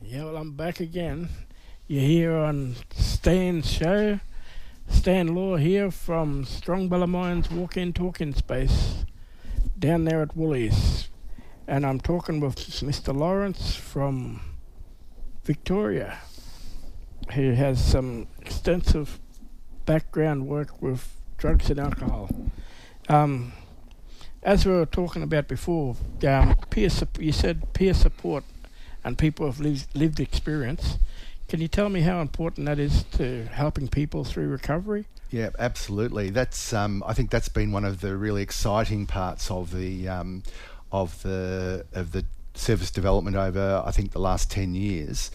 Yeah, well, I'm back again. You're here on Stan's show. Stan Law here from Strong Ballymines Walk-In Talking Space down there at Woolies. And I'm talking with Mr. Lawrence from Victoria, who has some extensive background work with drugs and alcohol. As we were talking about before, you said peer support and people have lived experience. Can you tell me how important that is to helping people through recovery? Yeah, absolutely. That's I think that's been one of the really exciting parts of the service development over, I think, the last 10 years.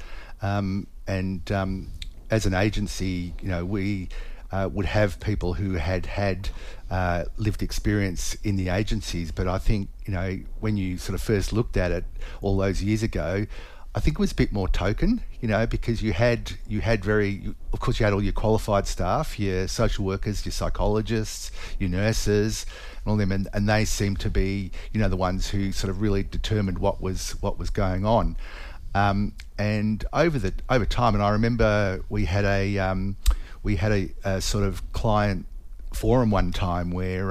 As an agency, we would have people who had lived experience in the agencies, but I think, when you sort of first looked at it all those years ago, I think it was a bit more token, because you had of course you had all your qualified staff, your social workers, your psychologists, your nurses, and all them, and they seemed to be, the ones who sort of really determined what was going on. And over time, and I remember we had a sort of client forum one time where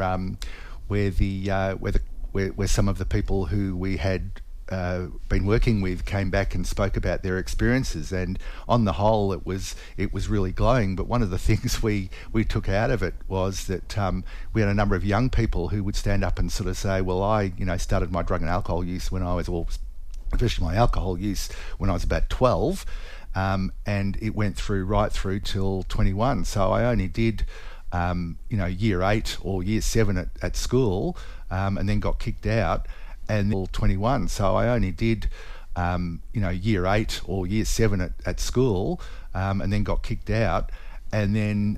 some of the people who we had been working with came back and spoke about their experiences, and on the whole it was really glowing. But one of the things we took out of it was that we had a number of young people who would stand up and sort of say, well, I started my drug and alcohol use when I was, especially my alcohol use, when I was about 12, and it went right through till 21. So I only did year 8 or year 7 at school, and then got kicked out, and then 21. So I only did year 8 or year 7 at school, and then got kicked out, and then